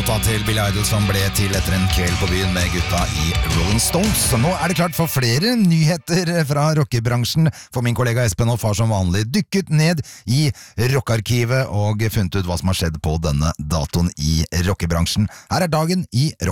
Låta til Billy Idol som ble til etter en kveld på byen med gutta i Rolling Stones. Så nå er det klart for flere nyheter fra rockebransjen, for min kollega Espen Hoff har som vanlig dykket ned i rockarkivet og funnet ut hva som har skjedd på denne datoen i rockebransjen. Her er dagen i rock.